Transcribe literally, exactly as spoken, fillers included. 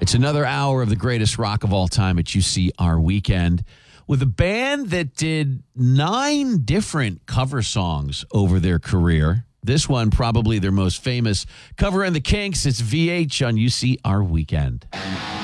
It's another hour of the greatest rock of all time at U C R Weekend with a band that did nine different cover songs over their career. This one, probably their most famous, Cover and the Kinks. It's V H on U C R Weekend.